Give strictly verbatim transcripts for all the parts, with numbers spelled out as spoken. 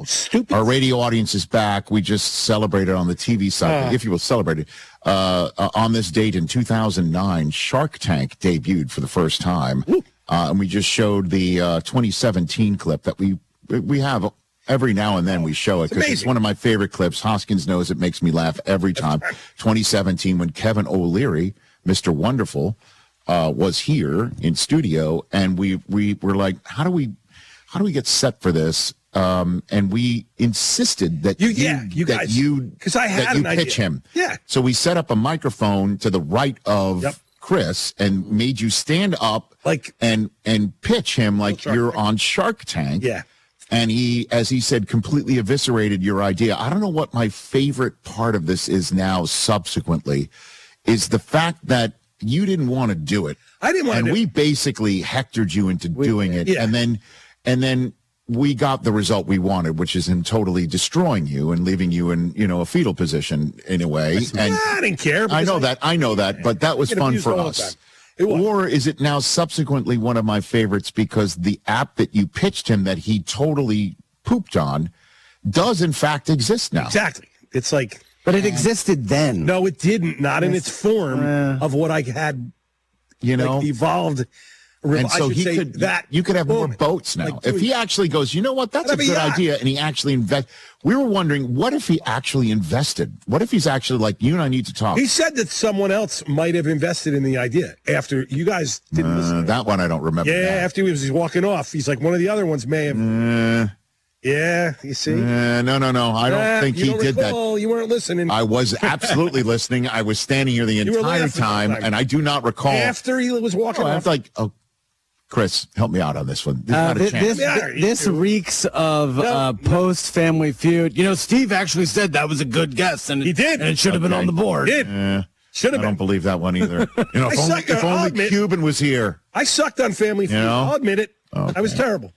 Stupid. Our radio audience is back. We just celebrated on the T V side, uh, if you will, celebrated. Uh, uh, on this date in two thousand nine, Shark Tank debuted for the first time. Uh, and we just showed the uh, twenty seventeen clip that we we have every now and then we show it because it's, it's one of my favorite clips. Hoskins knows it makes me laugh every time. twenty seventeen, when Kevin O'Leary, Mister Wonderful, uh, was here in studio, and we we were like, how do we how do we get set for this? Um, and we insisted that you, you, yeah, you that guys, you because I had that you an pitch idea. him. Yeah. So we set up a microphone to the right of yep. Chris and made you stand up like and and pitch him like you're Tank. on Shark Tank. Yeah. And he, as he said, completely eviscerated your idea. I don't know what my favorite part of this is now subsequently, is the fact that you didn't want to do it. I didn't want and to. And we basically hectored you into we, doing it. Yeah. And then, and then we got the result we wanted, which is in totally destroying you and leaving you in, you know, a fetal position in a way. And I didn't care. I know I, that. I know that. But that was fun for us. Or is it now subsequently one of my favorites because the app that you pitched him that he totally pooped on does in fact exist now? Exactly. It's like... But it existed then. No, it didn't. Not in its form uh, of what I had, you know, like, evolved. And so he could, that you could have more boats now. Like, if he actually goes, you know what, that's a good idea, and he actually invest. We were wondering, what if he actually invested? What if he's actually like, you and I need to talk? He said that someone else might have invested in the idea after you guys didn't uh, listen. That one I don't remember. Yeah, that. after he was walking off, he's like, one of the other ones may have. Uh, yeah, you see? Uh, no, no, no. I don't uh, think he don't did recall. that. You weren't listening. I was absolutely listening. I was standing here the entire time, time, and I do not recall. After he was walking oh, off. I was like, oh. Chris, help me out on this one. Uh, this this, this, this reeks of no, uh, post Family Feud. You know, Steve actually said that was a good guess, and he did, and it should have okay. been on the board. He did. Uh, should have been. I don't believe that one either. You know, if only, if only admit, Cuban was here. I sucked on Family Feud. You know? I'll admit it. Okay. I was terrible.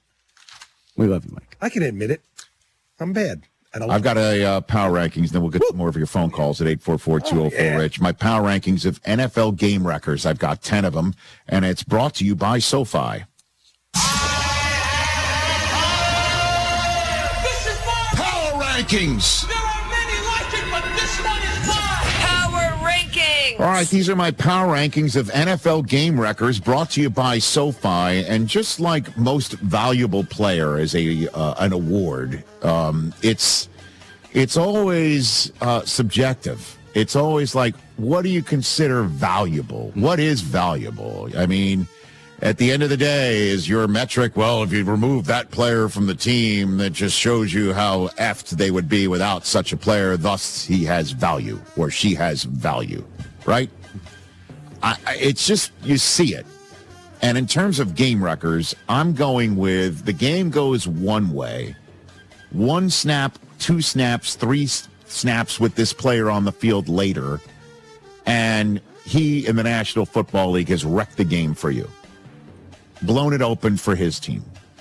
We love you, Mike. I can admit it. I'm bad. I've got a uh, power rankings, then we'll get to more of your phone calls at eight four four, two oh four, RICH. My power rankings of N F L game records. I've got ten of them, and it's brought to you by SoFi. Rankings. There are many like it, but this one is mine. Power Rankings. All right, these are my power rankings of N F L game records brought to you by SoFi. And just like most valuable player is a uh, an award, um, it's it's always uh, subjective. It's always like, what do you consider valuable? What is valuable? I mean, at the end of the day, is your metric, well, if you remove that player from the team, that just shows you how effed they would be without such a player, thus he has value, or she has value, right? I, I, it's just, you see it. And in terms of game records, I'm going with, the game goes one way. One snap, two snaps, three snaps with this player on the field later, and he in the National Football League has wrecked the game for you. Blown it open for his team.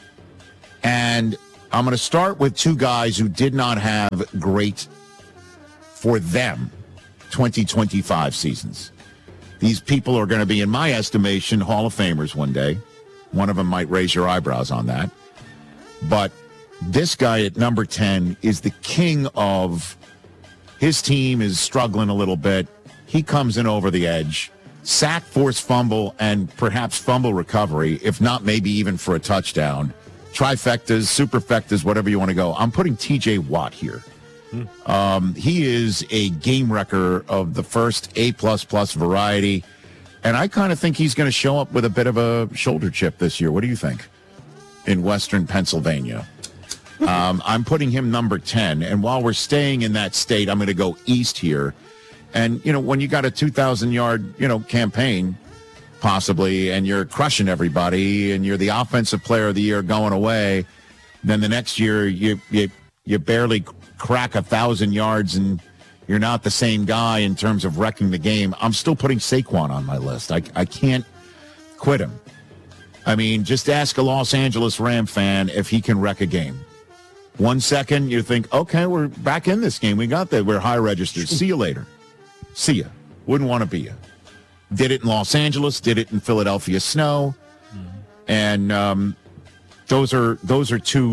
And I'm going to start with two guys who did not have great, for them, twenty twenty-five seasons. These people are going to be, in my estimation, Hall of Famers one day. One of them might raise your eyebrows on that. But this guy at number ten is the king of, his team is struggling a little bit. He comes in over the edge. Sack, force fumble, and perhaps fumble recovery, if not maybe even for a touchdown. Trifectas, superfectas, whatever you want to go. I'm putting T J Watt here. Hmm. Um, he is a game wrecker of the first A-plus plus variety, and I kind of think he's going to show up with a bit of a shoulder chip this year. What do you think? In Western Pennsylvania. um, I'm putting him number ten, and while we're staying in that state, I'm going to go east here. And, you know, when you got a two thousand yard, you know, campaign, possibly, and you're crushing everybody, and you're the offensive player of the year going away, then the next year you you, you barely crack a one thousand yards, and you're not the same guy in terms of wrecking the game. I'm still putting Saquon on my list. I, I can't quit him. I mean, just ask a Los Angeles Ram fan if he can wreck a game. One second, you think, okay, we're back in this game. We got that. We're high registered. See you later. See ya. Wouldn't want to be ya. Did it in Los Angeles. Did it in Philadelphia snow. Mm-hmm. And um, those are those are two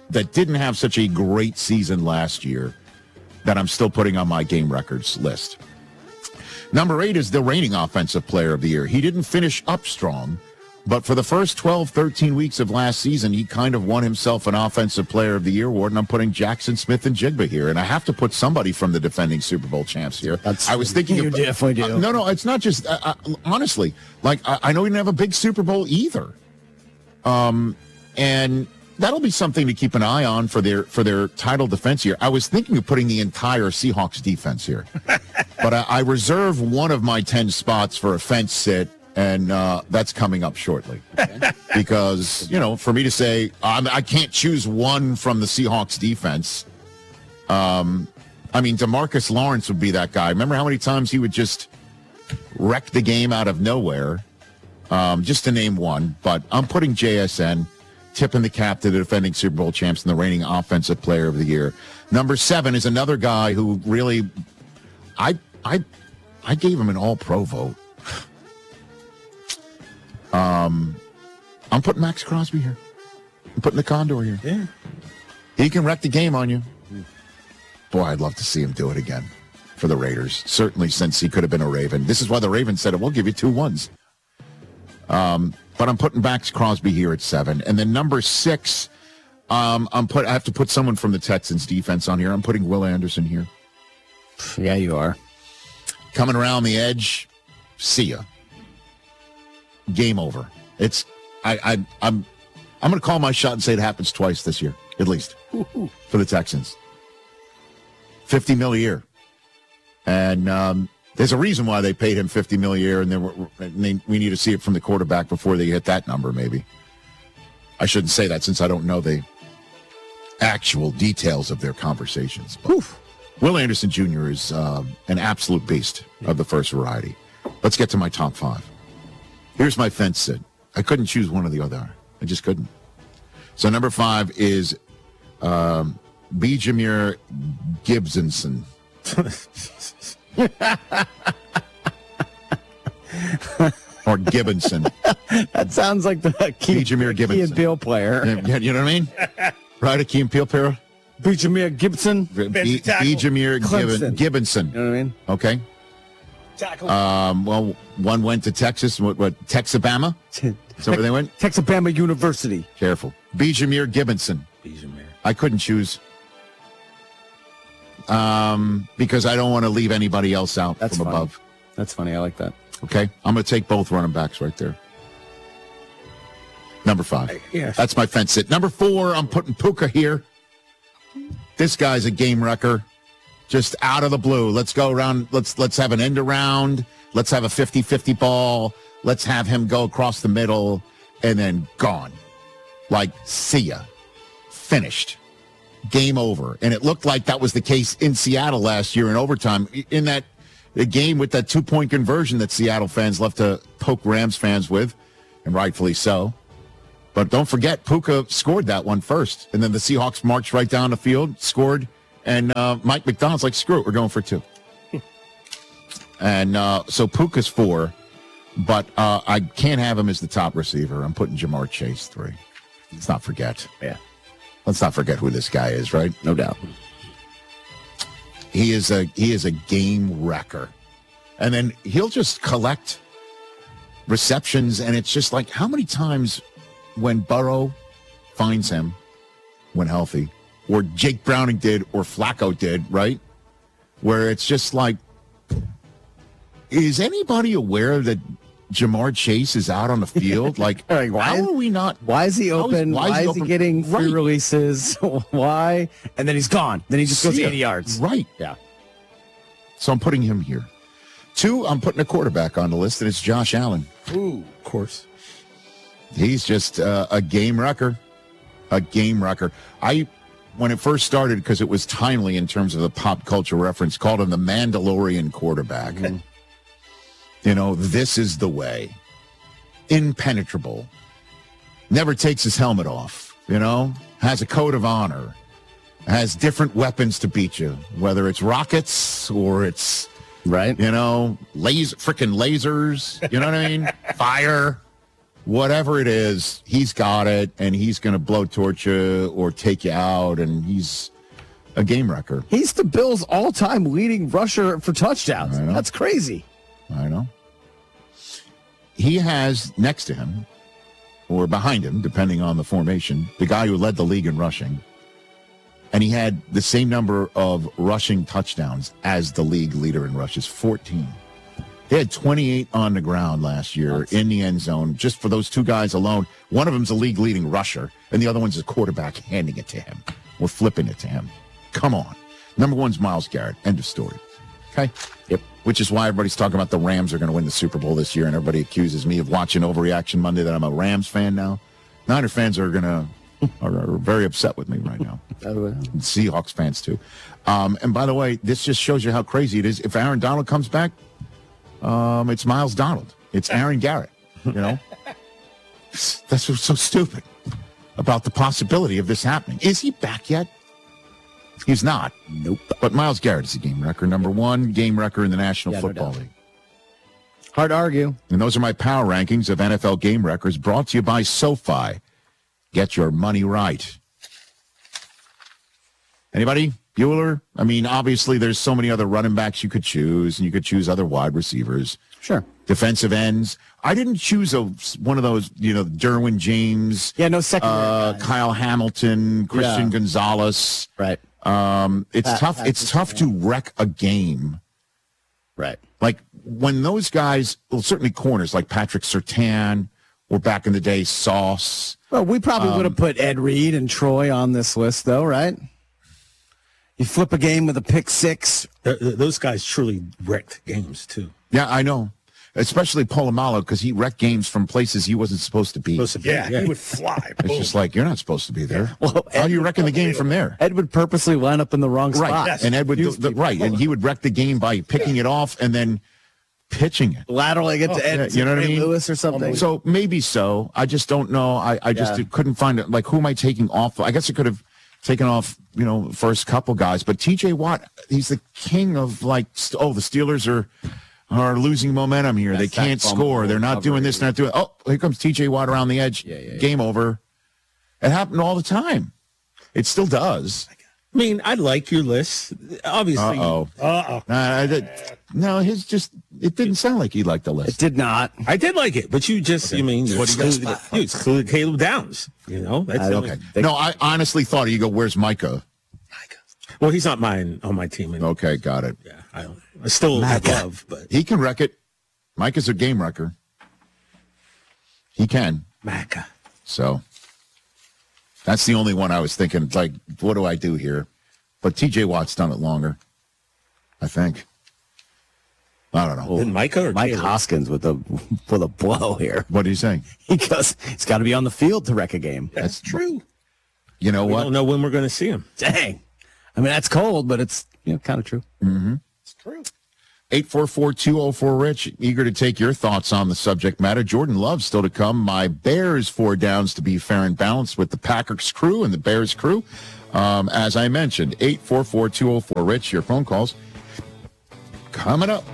that didn't have such a great season last year that I'm still putting on my game records list. Number eight is the reigning offensive player of the year. He didn't finish up strong, but for the first twelve, thirteen weeks of last season, he kind of won himself an offensive player of the year award, and I'm putting Jackson Smith and Jigba here. And I have to put somebody from the defending Super Bowl champs here. That's, I was thinking you of, definitely do. Uh, no, no, it's not just, uh, uh, honestly, like, I, I know he didn't have a big Super Bowl either. Um, and that'll be something to keep an eye on for their for their title defense here. I was thinking of putting the entire Seahawks defense here, but I, I reserve one of my ten spots for a fence sit, and uh, that's coming up shortly. Okay. Because, you know, for me to say I'm, I can't choose one from the Seahawks defense. Um, I mean, DeMarcus Lawrence would be that guy. Remember how many times he would just wreck the game out of nowhere? Um, just to name one, but I'm putting J S N, tipping the cap to the defending Super Bowl champs and the reigning offensive player of the year. Number seven is another guy who really, I, I, I gave him an all-pro vote. Um, I'm putting Max Crosby here. I'm putting the Condor here. Yeah. He can wreck the game on you. Boy, I'd love to see him do it again for the Raiders. Certainly, since he could have been a Raven. This is why the Ravens said, we'll give you two ones. Um, but I'm putting Max Crosby here at seven. And then number six, um, I'm put. I have to put someone from the Texans defense on here. I'm putting Will Anderson here. Yeah, you are. Coming around the edge, see ya. Game over. It's I, I I'm I'm going to call my shot and say it happens twice this year, at least, Ooh. for the Texans. fifty mil a year, and um, there's a reason why they paid him fifty mil a year, and, were, and they, we need to see it from the quarterback before they hit that number. Maybe I shouldn't say that since I don't know the actual details of their conversations. But Will Anderson Junior is uh, an absolute beast of the first variety. Let's get to my top five. Here's my fence sit. I couldn't choose one or the other. I just couldn't. So number five is um, B. Jameer Gibsonson. Or Gibbonson. That sounds like the Key, B. Jameer Key Gibbonson. and Peele player. Yeah, you know what I mean? Right, a Key and Peele player? B. Jameer Gibson. B. B. Jameer Clemson. Gibbonson. You know what I mean? Okay. Tackle. Um, well, one went to Texas. What? What? Texabama? Is that where they went? Texabama University. Careful. B. Jameer Gibbonson. B. Jameer. I couldn't choose. Um, because I don't want to leave anybody else out That's from funny. above. That's funny. I like that. Okay, I'm going to take both running backs right there. Number five. Yes. That's my fence sit. Number four, I'm putting Puka here. This guy's a game wrecker. Just out of the blue. Let's go around. Let's let's have an end around. Let's have a fifty-fifty ball. Let's have him go across the middle and then gone. Like, see ya. Finished. Game over. And it looked like that was the case in Seattle last year in overtime. In that the game with that two-point conversion that Seattle fans love to poke Rams fans with, and rightfully so. But don't forget, Puka scored that one first. And then the Seahawks marched right down the field, scored, and uh, Mike McDonald's like, screw it, we're going for two. And uh, so Puka's four, but uh, I can't have him as the top receiver. I'm putting Jamar Chase three. Let's not forget. Yeah. Let's not forget who this guy is, right? No doubt. He is a he is a game wrecker. And then he'll just collect receptions, and it's just like, how many times when Burrow finds him when healthy, or Jake Browning did, or Flacco did, right? Where it's just like, is anybody aware that Jamar Chase is out on the field? Like, Like, why- how are we not? Why is he How is- open? why is why he is he open? getting free Right. releases? Why? And then he's gone. Then he just goes See ya. eighty yards. Right. Yeah. So I'm putting him here. Two, I'm putting a quarterback on the list, and it's Josh Allen. Ooh, of course. He's just uh, a game wrecker, a game wrecker. I, when it first started, because it was timely in terms of the pop culture reference, called him the Mandalorian quarterback. Mm-hmm. You know, this is the way. Impenetrable. Never takes his helmet off, you know, has a code of honor, has different weapons to beat you, whether it's rockets or it's, Right. you know, laser, freaking lasers, you know what I mean? Fire. whatever it is, he's got it, and he's going to blowtorch you or take you out, and he's a game wrecker. He's the Bills' all-time leading rusher for touchdowns. I know. That's crazy. I know. He has next to him, or behind him, depending on the formation, the guy who led the league in rushing. And he had the same number of rushing touchdowns as the league leader in rushes, fourteen. They had twenty-eight on the ground last year That's... in the end zone, just for those two guys alone. One of them's a league leading rusher, and the other one's a quarterback handing it to him or flipping it to him. Come on. Number one's Myles Garrett. End of story. Okay? Yep. Which is why everybody's talking about the Rams are going to win the Super Bowl this year, and everybody accuses me of watching Overreaction Monday that I'm a Rams fan now. Niner fans are going to are, are very upset with me right now. And Seahawks fans too. Um, and by the way, this just shows you how crazy it is. If Aaron Donald comes back, um, it's Miles Donald. It's Aaron Garrett. You know, that's what's so stupid about the possibility of this happening. Is he back yet? He's not. Nope. But Myles Garrett is a game wrecker. Number one game wrecker in the National yeah, Football no League. Hard to argue. And those are my power rankings of N F L game wreckers, brought to you by SoFi. Get your money right. Anybody? Bueller? I mean, obviously, there's so many other running backs you could choose, and you could choose other wide receivers. Sure. Defensive ends. I didn't choose a, one of those, you know, Derwin James. Yeah, no second. Uh, Kyle Hamilton, Christian yeah. Gonzalez. Right. Um, it's Pat, tough. Pat, it's tough to wreck a game. Right. Like when those guys, well, certainly corners like Patrick Surtain or back in the day Sauce. Well, we probably um, would have put Ed Reed and Troy on this list, though, right? You flip a game with a pick six. Uh, those guys truly wrecked games too. Yeah, I know. Especially Polamalu, because he wrecked games from places he wasn't supposed to be. Supposed to be. Yeah, yeah, he would fly. It's just like, you're not supposed to be there. Well, how are you wrecking the game from there? Ed would purposely line up in the wrong spot. Right, yes. and Ed would, do, the, right, and he would wreck the game by picking it off and then pitching it. Lateraling it to Ed, yeah, you know what I mean? Lewis or something. So maybe so. I just don't know. I, I just Yeah. couldn't find it. Like, who am I taking off? I guess I could have taken off, you know, first couple guys, but T J Watt, he's the king of like, st- oh, the Steelers are are losing momentum here. That's they can't score. They're not doing this, not doing. Oh, here comes T J Watt around the edge. Yeah, yeah, yeah. Game over. It happened all the time. It still does. I mean, I like your list. Obviously. Uh-oh. Uh-oh. Nah, I did, no, his just, it didn't sound like he liked the list. It did not. I did like it, but you just, Okay. I mean, What do you excluded, got? you excluded Caleb Downs. You know, that's I- the Okay. only- No, I honestly thought, you go, where's Micah? Well, he's not mine on my team. And, Okay, got it. yeah, I, don't, I still Micah. love, but He can wreck it. Micah's a game wrecker. He can. Macca. So that's the only one I was thinking, it's like, what do I do here? But T J Watt's done it longer, I think. I don't know. Then Micah or Mike Caleb? Hoskins with a with a blow here. What are you saying? He goes, he's got to be on the field to wreck a game. That's true. You know We what? don't know when we're going to see him. Dang. I mean, that's cold, but it's, you know, kind of true. It's true. eight four four, two oh four, Rich. Eager to take your thoughts on the subject matter. Jordan Love still to come. My Bears four downs to be fair and balanced with the Packers crew and the Bears crew. Um, as I mentioned, eight four four, two oh four, Rich. Your phone calls coming up.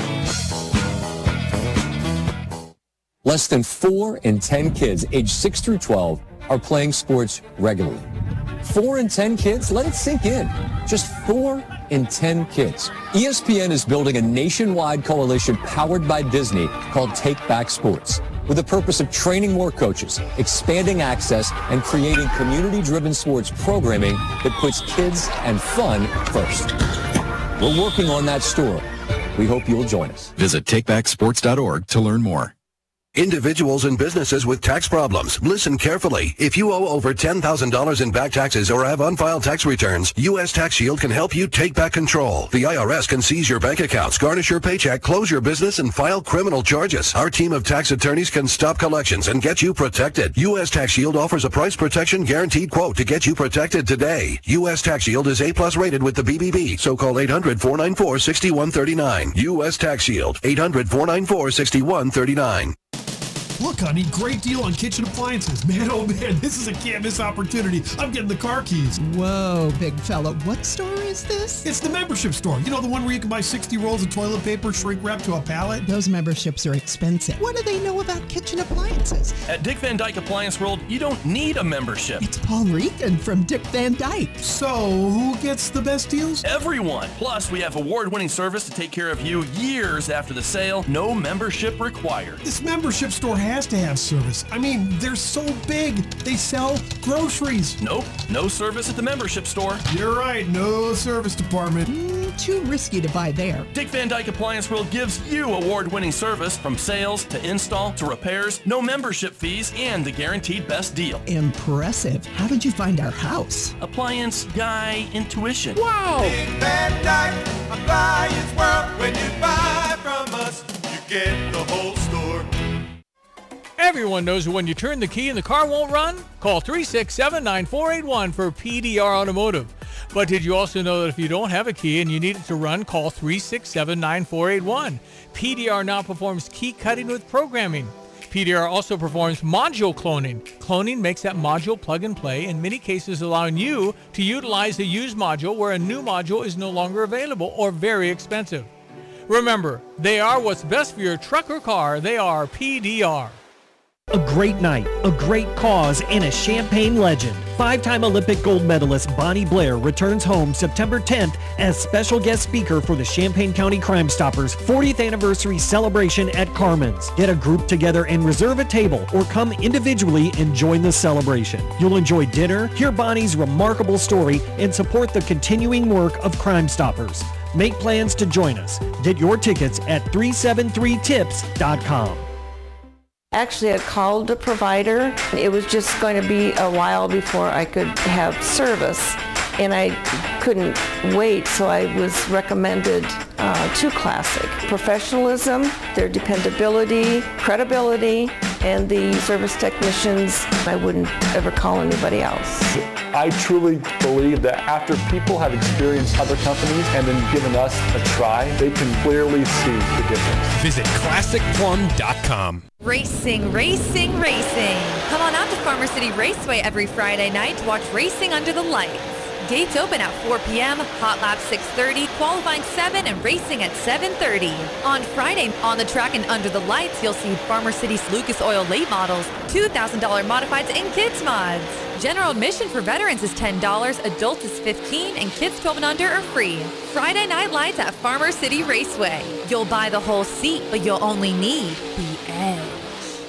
Less than four in ten kids aged six through twelve are playing sports regularly. Four in ten kids? Let it sink in. Just four in ten kids. E S P N is building a nationwide coalition powered by Disney called Take Back Sports, with the purpose of training more coaches, expanding access, and creating community-driven sports programming that puts kids and fun first. We're working on that story. We hope you'll join us. Visit take back sports dot org to learn more. Individuals and businesses with tax problems, listen carefully. If you owe over ten thousand dollars in back taxes or have unfiled tax returns, U S Tax Shield can help you take back control. The I R S can seize your bank accounts, garnish your paycheck, close your business, and file criminal charges. Our team of tax attorneys can stop collections and get you protected. U S Tax Shield offers a price protection guaranteed quote to get you protected today. U S Tax Shield is A plus rated with the B B B, so call eight hundred, four nine four, six one three nine. U S Tax Shield, eight hundred, four nine four, six one three nine. Look, honey, great deal on kitchen appliances. Man, oh man, this is a can't miss opportunity. I'm getting the car keys. Whoa, big fella. What store is this? It's the membership store. You know, the one where you can buy sixty rolls of toilet paper shrink wrapped to a pallet? Those memberships are expensive. What do they know about kitchen appliances? At Dick Van Dyke Appliance World, you don't need a membership. It's Paul Regan from Dick Van Dyke. So, who gets the best deals? Everyone. Plus, we have award-winning service to take care of you years after the sale. No membership required. This membership store has to have service. I mean, they're so big. They sell groceries. Nope. No service at the membership store. You're right. No service department. Mm, too risky to buy there. Dick Van Dyke Appliance World gives you award-winning service from sales to install to repairs, no membership fees, and the guaranteed best deal. Impressive. How did you find our house? Appliance Guy Intuition. Wow! Dick Van Dyke Appliance World. When you buy from us, you get the whole store. Everyone knows that when you turn the key and the car won't run, call three six seven, nine four eight one for P D R Automotive. But did you also know that if you don't have a key and you need it to run, call three six seven, nine four eight one. P D R now performs key cutting with programming. P D R also performs module cloning. Cloning makes that module plug and play, in many cases allowing you to utilize a used module where a new module is no longer available or very expensive. Remember, they are what's best for your truck or car. They are P D R. A great night, a great cause, and a Champagne legend. Five-time Olympic gold medalist Bonnie Blair returns home September tenth as special guest speaker for the Champaign County Crime Stoppers fortieth anniversary celebration at Carmen's. Get a group together and reserve a table, or come individually and join the celebration. You'll enjoy dinner, hear Bonnie's remarkable story, and support the continuing work of Crime Stoppers. Make plans to join us. Get your tickets at three seven three tips dot com. Actually, I called the provider. It was just going to be a while before I could have service, and I couldn't wait, so I was recommended uh, to Classic. Professionalism, their dependability, credibility, and the service technicians, I wouldn't ever call anybody else. I truly believe that after people have experienced other companies and then given us a try, they can clearly see the difference. Visit classic plum dot com. Racing, racing, racing. Come on out to Farmer City Raceway every Friday night to watch Racing Under the Lights. Gates open at four p.m., hot lap six thirty, qualifying seven, and racing at seven thirty. On Friday, on the track and under the lights, you'll see Farmer City's Lucas Oil late models, two thousand dollars modifieds, and kids mods. General admission for veterans is ten dollars, adults is fifteen dollars, and kids twelve and under are free. Friday night lights at Farmer City Raceway. You'll buy the whole seat, but you'll only need the edge.